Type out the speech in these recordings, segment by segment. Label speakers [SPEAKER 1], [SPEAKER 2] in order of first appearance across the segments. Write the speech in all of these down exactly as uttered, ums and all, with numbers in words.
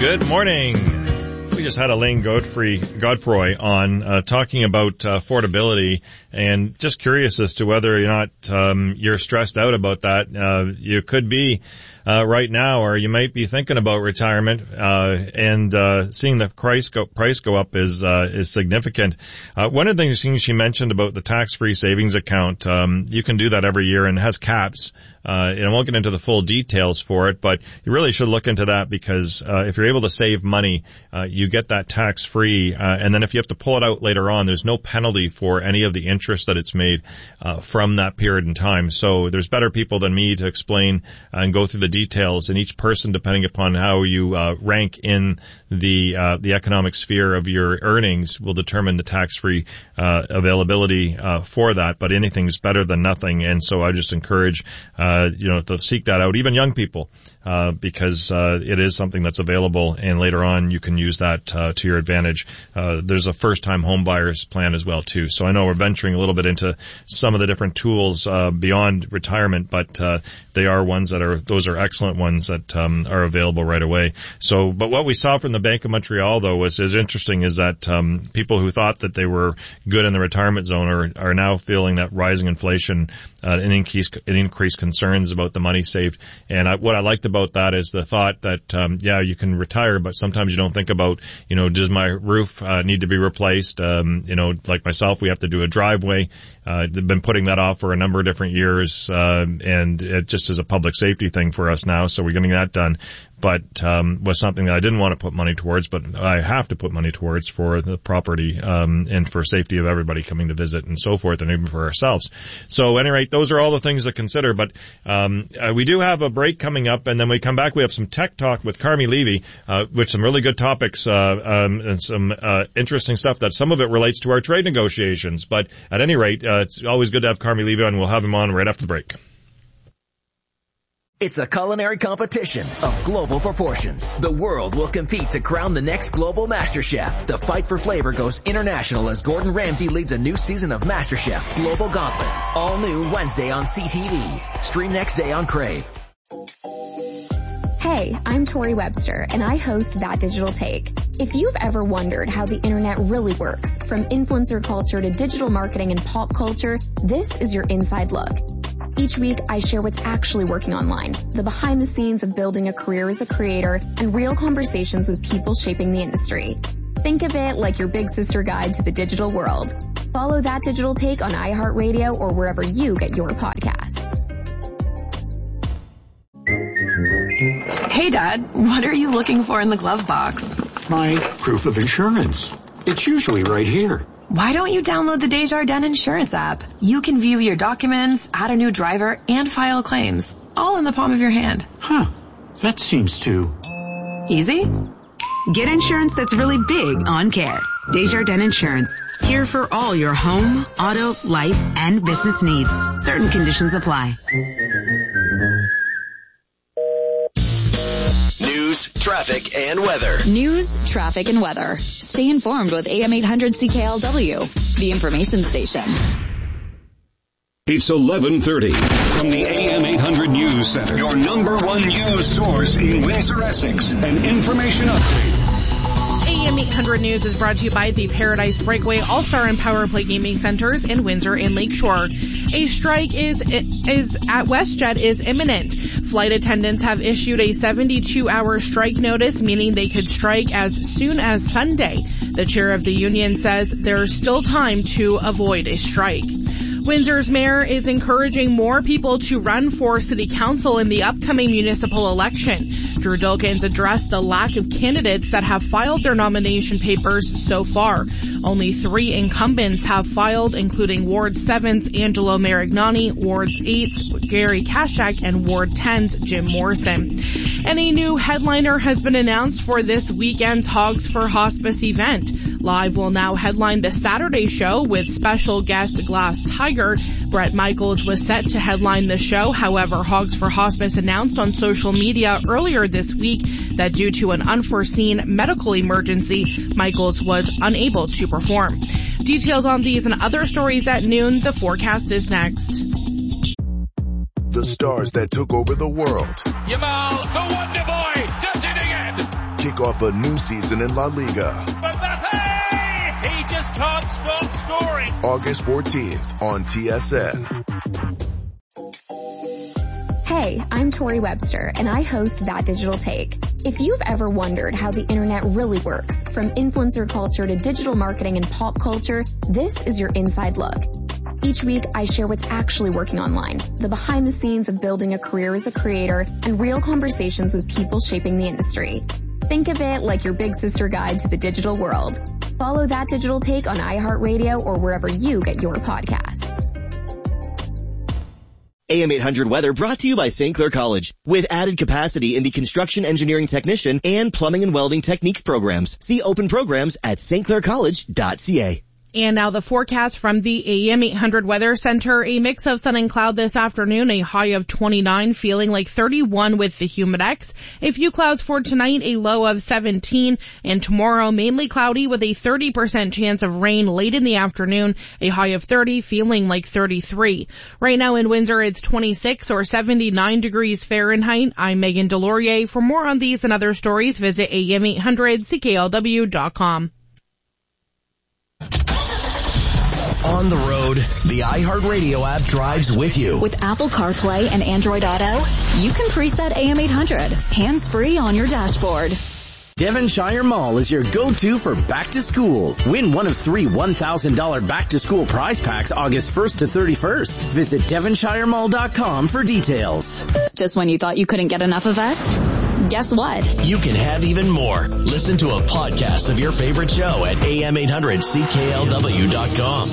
[SPEAKER 1] Good morning. We just had Elaine Godfrey, Godfroy on uh, talking about uh, affordability, and just curious as to whether or not um, you're stressed out about that. Uh, you could be uh, right now, or you might be thinking about retirement, uh, and uh, seeing the price go, price go up is uh, is significant. Uh, one of the things she mentioned about the tax-free savings account, um, you can do that every year and it has caps. Uh, and I won't get into the full details for it, but you really should look into that because uh, if you're able to save money, uh, you get that tax-free. Uh, and then if you have to pull it out later on, there's no penalty for any of the interest that it's made uh, from that period in time. So there's better people than me to explain and go through the details. And each person, depending upon how you uh, rank in the uh, the economic sphere of your earnings, will determine the tax-free uh, availability uh, for that. But anything's better than nothing. And so I just encourage uh, Uh, you know, to seek that out, even young people, uh, because, uh, it is something that's available, and later on you can use that, uh, to your advantage. Uh, there's a first-time home buyers plan as well, too. So I know we're venturing a little bit into some of the different tools, uh, beyond retirement, but, uh, they are ones that are, those are excellent ones that, um, are available right away. So, but what we saw from the Bank of Montreal, though, was, is interesting is that, um, people who thought that they were good in the retirement zone are, are now feeling that rising inflation, uh, an increased, an increased concern about the money saved. And I, what I liked about that is the thought that, um, yeah, you can retire, but sometimes you don't think about, you know, does my roof uh, need to be replaced? Um, you know, like myself, we have to do a driveway. Uh, they've been putting that off for a number of different years, uh, and it just is a public safety thing for us now, so we're getting that done. But um was something that I didn't want to put money towards, but I have to put money towards for the property um and for safety of everybody coming to visit and so forth, and even for ourselves. So at any rate, those are all the things to consider. But um uh, we do have a break coming up, and then we come back, we have some tech talk with Carmi Levy, uh with some really good topics uh um and some uh interesting stuff that some of it relates to our trade negotiations. But at any rate, uh it's always good to have Carmi Levy on. We'll have him on right after the break.
[SPEAKER 2] It's a culinary competition of global proportions. The world will compete to crown the next global MasterChef. The fight for flavor goes international as Gordon Ramsay leads a new season of MasterChef Global Gauntlet. All new Wednesday on C T V. Stream next day on Crave.
[SPEAKER 3] Hey, I'm Tori Webster, and I host That Digital Take. If you've ever wondered how the internet really works, from influencer culture to digital marketing and pop culture, this is your inside look. Each week, I share what's actually working online, the behind the scenes of building a career as a creator, and real conversations with people shaping the industry. Think of it like your big sister guide to the digital world. Follow That Digital Take on iHeartRadio or wherever you get your podcasts.
[SPEAKER 4] Hey, Dad, what are you looking for in the glove box?
[SPEAKER 5] My proof of insurance. It's usually right here.
[SPEAKER 4] Why don't you download the Desjardins Insurance app? You can view your documents, add a new driver, and file claims, all in the palm of your hand.
[SPEAKER 5] Huh. That seems too...
[SPEAKER 4] easy?
[SPEAKER 6] Get insurance that's really big on care. Desjardins Insurance. Here for all your home, auto, life, and business needs. Certain conditions apply.
[SPEAKER 7] News, traffic, and weather.
[SPEAKER 8] News, traffic, and weather. Stay informed with A M eight hundred C K L W, the information station.
[SPEAKER 9] It's eleven thirty from the A M eight hundred News Center, your number one news source in Windsor, Essex. An information update.
[SPEAKER 10] A M eight hundred News is brought to you by the Paradise Breakaway All-Star and Power Play Gaming Centers in Windsor and Lakeshore. A strike is is at WestJet is imminent. Flight attendants have issued a seventy-two hour strike notice, meaning they could strike as soon as Sunday. The chair of the union says there's still time to avoid a strike. Windsor's mayor is encouraging more people to run for city council in the upcoming municipal election. Drew Dulkins addressed the lack of candidates that have filed their nomination papers so far. Only three incumbents have filed, including Ward seven's Angelo Marignani, Ward eight's Gary Kashak, and Ward ten's Jim Morrison. And a new headliner has been announced for this weekend's Hogs for Hospice event. Live will now headline the Saturday show with special guest Glass Tiger. Bret Michaels was set to headline the show. However, Hogs for Hospice announced on social media earlier this week that due to an unforeseen medical emergency, Michaels was unable to perform. Details on these and other stories at noon. The forecast is next.
[SPEAKER 11] The stars that took over the world.
[SPEAKER 12] Yamal, the Wonder Boy, does it again.
[SPEAKER 11] Kick off a new season in La Liga.
[SPEAKER 12] Mbappe! He just can't stop scoring.
[SPEAKER 11] August fourteenth on T S N.
[SPEAKER 3] Hey, I'm Tori Webster, and I host That Digital Take. If you've ever wondered how the internet really works, from influencer culture to digital marketing and pop culture, this is your inside look. Each week, I share what's actually working online, the behind the scenes of building a career as a creator, and real conversations with people shaping the industry. Think of it like your big sister guide to the digital world. Follow That Digital Take on iHeartRadio or wherever you get your podcasts.
[SPEAKER 13] A M eight hundred Weather brought to you by Saint Clair College. With added capacity in the construction engineering technician and plumbing and welding techniques programs. See open programs at s t clair college dot c a.
[SPEAKER 10] And now the forecast from the A M eight hundred Weather Center. A mix of sun and cloud this afternoon, a high of twenty-nine, feeling like thirty-one with the humidex. A few clouds for tonight, a low of seventeen. And tomorrow, mainly cloudy with a thirty percent chance of rain late in the afternoon, a high of thirty, feeling like thirty-three. Right now in Windsor, it's twenty-six or seventy-nine degrees Fahrenheit. I'm Megan Delorier. For more on these and other stories, visit A M eight hundred C K L W dot com.
[SPEAKER 7] On the road, the iHeartRadio app drives with you.
[SPEAKER 8] With Apple CarPlay and Android Auto, you can preset A M eight hundred, hands-free on your dashboard.
[SPEAKER 14] Devonshire Mall is your go-to for back to school. Win one of three one thousand dollars back to school prize packs August first to thirty-first. Visit devonshire mall dot com for details.
[SPEAKER 8] Just when you thought you couldn't get enough of us? Guess what?
[SPEAKER 7] You can have even more. Listen to a podcast of your favorite show at A M eight hundred C K L W dot com.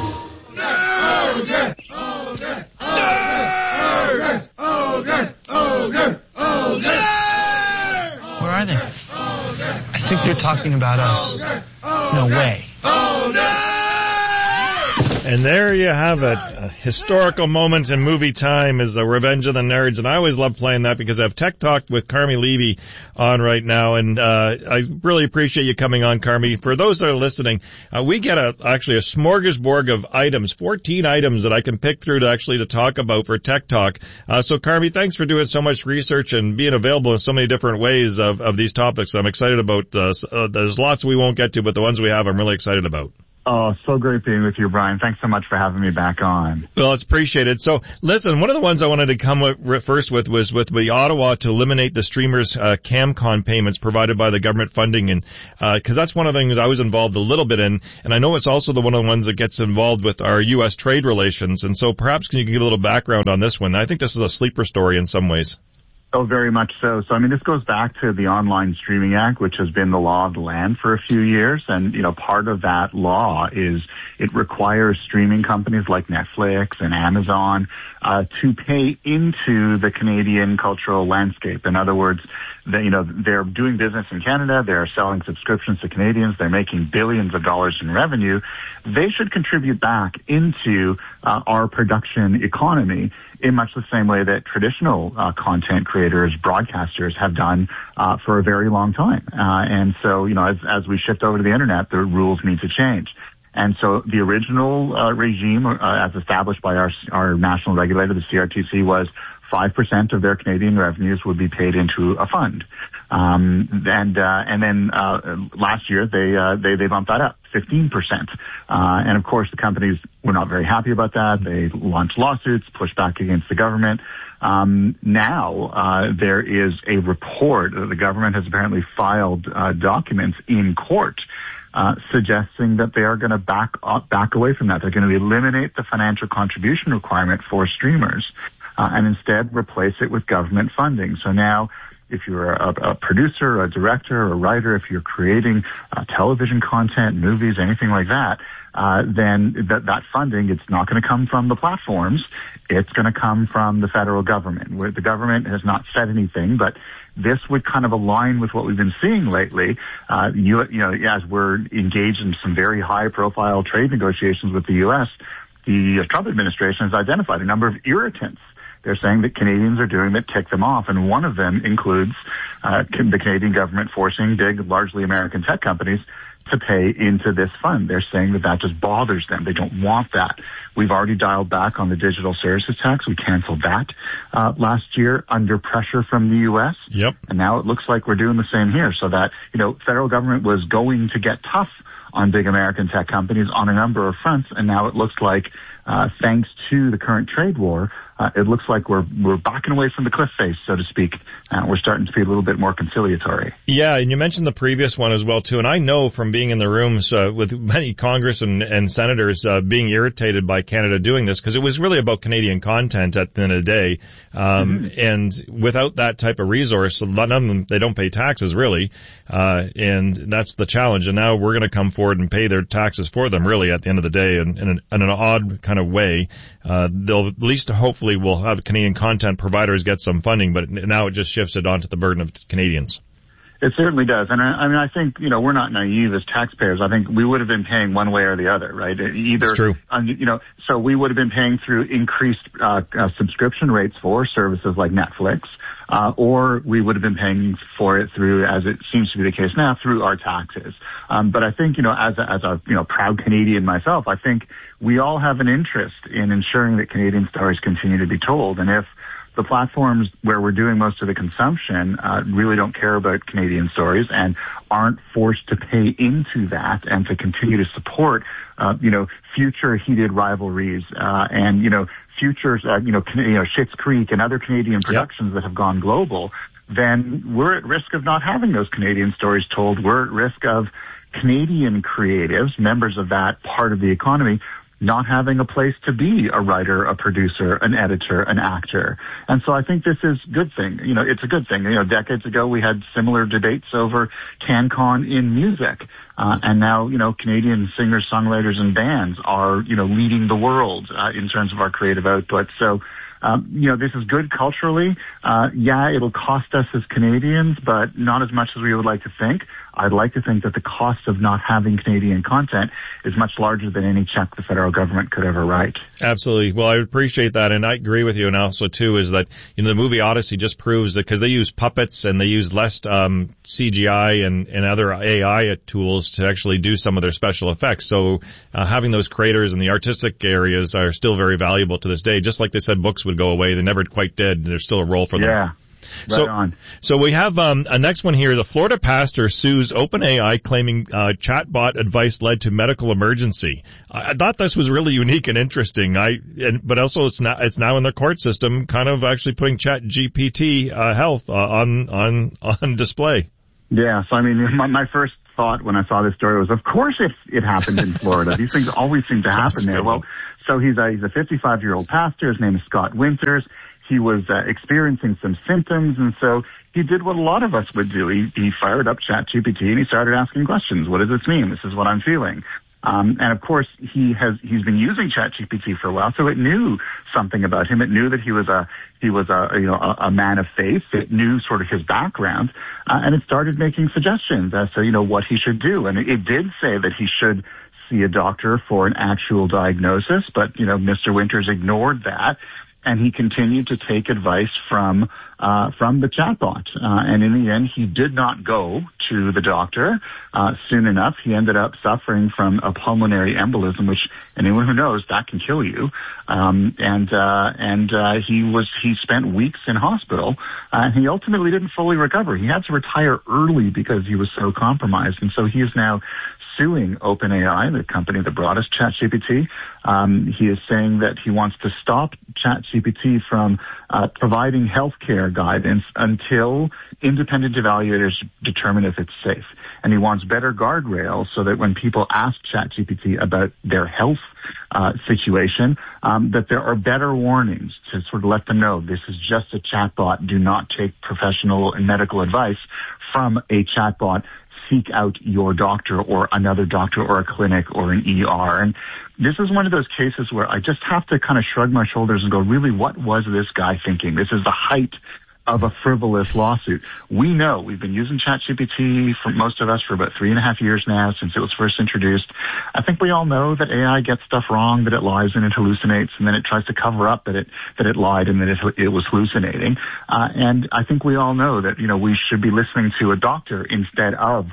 [SPEAKER 12] Ogre! Ogre! Ogre! Ogre! Ogre! Ogre!
[SPEAKER 15] Where are they? I think they're talking about us. No way.
[SPEAKER 1] And there you have it. A historical moment in movie time is the Revenge of the Nerds. And I always love playing that because I have Tech Talk with Carmi Levy on right now. And uh I really appreciate you coming on, Carmi. For those that are listening, uh, we get a actually a smorgasbord of items, fourteen items that I can pick through to actually to talk about for Tech Talk. Uh So, Carmi, thanks for doing so much research and being available in so many different ways of, of these topics. I'm excited about, uh, uh there's lots we won't get to, but the ones we have I'm really excited about.
[SPEAKER 16] Oh, so great being with you, Brian. Thanks so much for having me back on.
[SPEAKER 1] Well, it's appreciated. So, listen, one of the ones I wanted to come with, first with was with the Ottawa to eliminate the streamers' uh, CamCon payments provided by the government funding, and because uh, that's one of the things I was involved a little bit in, and I know it's also the one of the ones that gets involved with our U S trade relations. And so, perhaps can you give a little background on this one? I think this is a sleeper story in some ways.
[SPEAKER 16] Oh, very much so. So, I mean, this goes back to the Online Streaming Act, which has been the law of the land for a few years. And, you know, part of that law is it requires streaming companies like Netflix and Amazon uh, to pay into the Canadian cultural landscape. In other words, they, you know, they're doing business in Canada. They're selling subscriptions to Canadians. They're making billions of dollars in revenue. They should contribute back into uh, our production economy in much the same way that traditional uh, content creators, broadcasters have done uh, for a very long time. Uh, and so, you know, as, as we shift over to the internet, the rules need to change. And so the original uh, regime, uh, as established by our, our national regulator, the C R T C, was five percent of their Canadian revenues would be paid into a fund. Um, and, uh, and then, uh, last year they, uh, they, they bumped that up, fifteen percent. Uh, and of course the companies were not very happy about that. They launched lawsuits, pushed back against the government. Um, now, uh, there is a report that the government has apparently filed, uh, documents in court, uh, suggesting that they are going to back up, back away from that. They're going to eliminate the financial contribution requirement for streamers, uh, and instead replace it with government funding. So now, if you're a, a producer, a director, a writer, if you're creating uh, television content, movies, anything like that, uh, then that, that funding, it's not going to come from the platforms. It's going to come from the federal government, where the government has not said anything, but this would kind of align with what we've been seeing lately. Uh, you, you know, as we're engaged in some very high-profile trade negotiations with the U S, the Trump administration has identified a number of irritants they're saying that Canadians are doing that tick them off. And one of them includes uh, the Canadian government forcing big, largely American tech companies to pay into this fund. They're saying that that just bothers them. They don't want that. We've already dialed back on the digital services tax. We canceled that uh, last year under pressure from the U S.
[SPEAKER 1] Yep.
[SPEAKER 16] And now it looks like we're doing the same here. So that, you know, federal government was going to get tough on big American tech companies on a number of fronts, and now it looks like, uh, thanks to the current trade war, uh, it looks like we're we're backing away from the cliff face, so to speak. Uh, we're starting to be a little bit more conciliatory.
[SPEAKER 1] Yeah, and you mentioned the previous one as well, too. And I know from being in the rooms uh, with many Congress and, and senators uh, being irritated by Canada doing this, because it was really about Canadian content at the end of the day. Um, mm-hmm. And without that type of resource, none of them, they don't pay taxes, really. Uh, and that's the challenge. And now we're going to come forward and pay their taxes for them, really, at the end of the day, in, in, an, in an odd kind of way. Uh, they'll at least hopefully will have Canadian content providers get some funding, but now it just shifts it onto the burden of Canadians.
[SPEAKER 16] It certainly does. And I, I mean, I think, you know, we're not naive as taxpayers. I think we would have been paying one way or the other, right? Either,
[SPEAKER 1] That's true.
[SPEAKER 16] Um, you know, so we would have been paying through increased, uh, uh, subscription rates for services like Netflix, uh, or we would have been paying for it through, as it seems to be the case now, through our taxes. Um, but I think, you know, as a, as a, you know, proud Canadian myself, I think we all have an interest in ensuring that Canadian stories continue to be told. And if the platforms where we're doing most of the consumption uh, really don't care about Canadian stories and aren't forced to pay into that and to continue to support, uh, you know, future heated rivalries uh, and, you know, future, uh, you know, you know, Schitt's Creek and other Canadian productions yep. that have gone global, then we're at risk of not having those Canadian stories told. We're at risk of Canadian creatives, members of that part of the economy, not having a place to be a writer, a producer, an editor, an actor. And so I think this is a good thing. You know, it's a good thing. You know, decades ago we had similar debates over CanCon in music. Uh, and now, you know, Canadian singers, songwriters, and bands are, you know, leading the world uh, in terms of our creative output. So, um, you know, this is good culturally. Uh, yeah, it'll cost us as Canadians, but not as much as we would like to think. I'd like to think that the cost of not having Canadian content is much larger than any check the federal government could ever write.
[SPEAKER 1] Absolutely. Well, I appreciate that, and I agree with you. And also, too, is that, you know, the movie Odyssey just proves that because they use puppets and they use less um, C G I and, and other A I tools to actually do some of their special effects. So uh, having those creators in the artistic areas are still very valuable to this day. Just like they said books would go away, they never quite did. There's still a role for them.
[SPEAKER 16] Yeah. Right
[SPEAKER 1] so,
[SPEAKER 16] on.
[SPEAKER 1] so we have um, a next one here. The Florida pastor sues OpenAI, claiming uh, chatbot advice led to medical emergency. I, I thought this was really unique and interesting. I, and, but also it's now it's now in the court system, kind of actually putting ChatGPT uh, health uh, on on on display.
[SPEAKER 16] Yeah. So I mean, my, my first thought when I saw this story was, of course, it it happened in Florida. These things always seem to happen there. Well, so he's a he's a fifty-five year old pastor. His name is Scott Winters. He was uh, experiencing some symptoms, and so he did what a lot of us would do. He, he fired up ChatGPT and he started asking questions. What does this mean? This is what I'm feeling. Um, and of course, he has he's been using ChatGPT for a while, so it knew something about him. It knew that he was a he was a you know a, a man of faith. It knew sort of his background, uh, and it started making suggestions as to you know what he should do. And it, it did say that he should see a doctor for an actual diagnosis, but you know Mister Winters ignored that. And he continued to take advice from uh from the chatbot. Uh, and in the end, he did not go to the doctor uh soon enough. He ended up suffering from a pulmonary embolism, which anyone who knows, that can kill you. Um and uh and uh he was he spent weeks in hospital. Uh, and he ultimately didn't fully recover. He had to retire early because he was so compromised. And so he is now suing OpenAI, the company that brought us ChatGPT. Um, he is saying that he wants to stop ChatGPT from uh, providing healthcare guidance until independent evaluators determine if it's safe. And he wants better guardrails so that when people ask ChatGPT about their health uh, situation, um, that there are better warnings to sort of let them know this is just a chatbot. Do not take professional and medical advice from a chatbot. Seek out your doctor or another doctor or a clinic or an E R. And this is one of those cases where I just have to kind of shrug my shoulders and go, really, what was this guy thinking? This is the height of a frivolous lawsuit. We know we've been using ChatGPT for most of us for about three and a half years now since it was first introduced. I think we all know that A I gets stuff wrong, that it lies and it hallucinates, and then it tries to cover up that it that it lied and that it, it was hallucinating. Uh, and I think we all know that you know we should be listening to a doctor instead of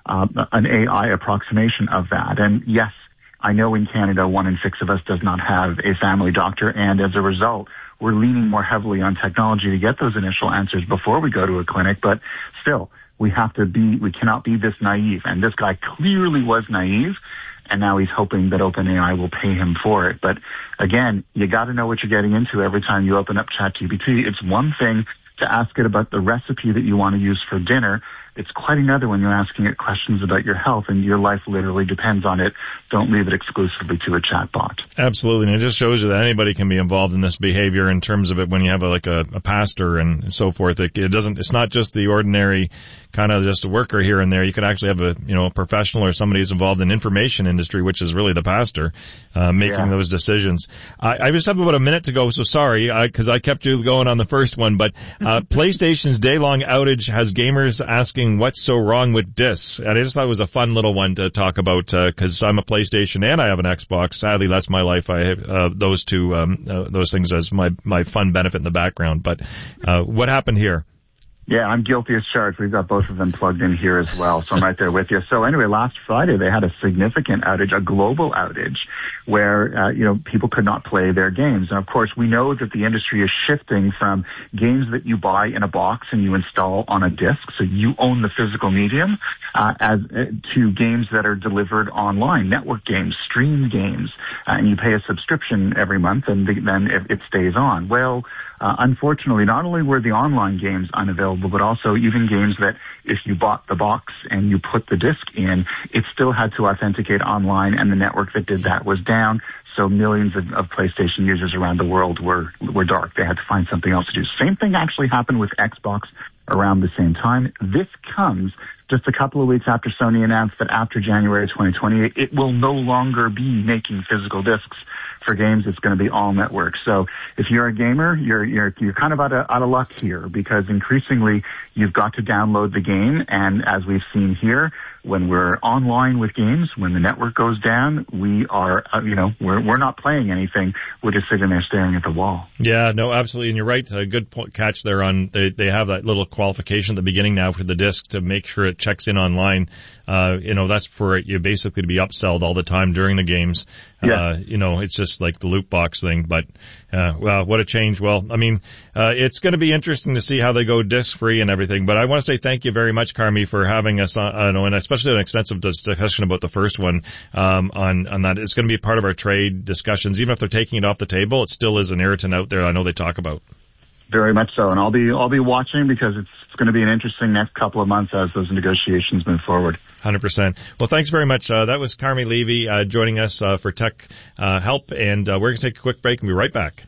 [SPEAKER 16] uh, an A I approximation of that. And yes, I know in Canada, one in six of us does not have a family doctor, and as a result, we're leaning more heavily on technology to get those initial answers before we go to a clinic. But still, we have to be, we cannot be this naive. And this guy clearly was naive, and now he's hoping that OpenAI will pay him for it. But again, you got to know what you're getting into every time you open up ChatGPT. It's one thing to ask it about the recipe that you want to use for dinner. It's quite another when you're asking it questions about your health, and your life literally depends on it. Don't leave it exclusively to a chatbot.
[SPEAKER 1] Absolutely, and it just shows you that anybody can be involved in this behavior in terms of it when you have a, like a, a pastor and so forth. It, it doesn't. It's not just the ordinary kind of just a worker here and there. You could actually have a you know a professional or somebody who's involved in information industry, which is really the pastor, uh, making yeah. those decisions. I, I just have about a minute to go, so sorry because I, I kept you going on the first one. But uh, PlayStation's day-long outage has gamers asking what's so wrong with discs. And I just thought it was a fun little one to talk about because uh, I'm a PlayStation and I have an Xbox. Sadly, that's my life. I have uh, those two um, uh, those things as my my fun benefit in the background. But uh, what happened here?
[SPEAKER 16] Yeah, I'm guilty as charged. We've got both of them plugged in here as well, so I'm right there with you. So anyway, last Friday they had a significant outage, a global outage, where, uh, you know, people could not play their games. And of course, we know that the industry is shifting from games that you buy in a box and you install on a disc, so you own the physical medium, uh, as uh, to games that are delivered online, network games, streamed games, uh, and you pay a subscription every month and the, then it, it stays on. Well, uh, unfortunately, not only were the online games unavailable, but also even games that if you bought the box and you put the disc in, it still had to authenticate online, and the network that did that was down. So millions of, of PlayStation users around the world were were dark. They had to find something else to do. Same thing actually happened with Xbox around the same time. This comes just a couple of weeks after Sony announced that after January twenty twenty, it will no longer be making physical discs for games. It's going to be all network. So if you're a gamer, you're you're you're kind of out of out of luck here, because increasingly you've got to download the game, and as we've seen here, when we're online with games, when the network goes down, we are, uh, you know, we're we're not playing anything. We're just sitting there staring at the wall.
[SPEAKER 1] Yeah, no, absolutely, and you're right. A good point, catch there on they they have that little qualification at the beginning now for the disc to make sure it checks in online. Uh, you know, that's for you basically to be upselled all the time during the games.
[SPEAKER 16] Yeah.
[SPEAKER 1] Uh, you know, it's just like the loot box thing, but, uh, well, what a change. Well, I mean, uh, it's going to be interesting to see how they go disc free and everything, but I want to say thank you very much, Carmi, for having us on, uh, and especially an extensive discussion about the first one, um, on, on that. It's going to be part of our trade discussions. Even if they're taking it off the table, it still is an irritant out there I know they talk about.
[SPEAKER 16] Very much so, and I'll be I'll be watching because it's, it's going to be an interesting next couple of months as those negotiations move forward.
[SPEAKER 1] one hundred percent. Well, thanks very much. Uh, that was Carmi Levy uh, joining us uh, for Tech uh, Help, and uh, we're going to take a quick break and be right back.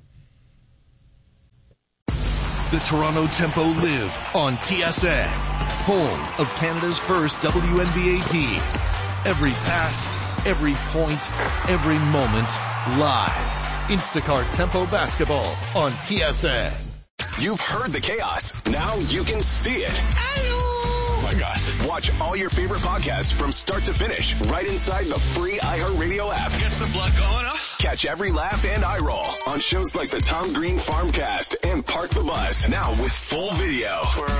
[SPEAKER 11] The Toronto Tempo live on T S N, home of Canada's first W N B A team. Every pass, every point, every moment, live. Instacart Tempo Basketball on T S N.
[SPEAKER 17] You've heard the chaos. Now you can see it. Oh my gosh. Watch all your favorite podcasts from start to finish right inside the free iHeartRadio app.
[SPEAKER 12] Gets the blood going, huh?
[SPEAKER 17] Catch every laugh and eye roll on shows like the Tom Green Farmcast and Park the Bus. Now with full video.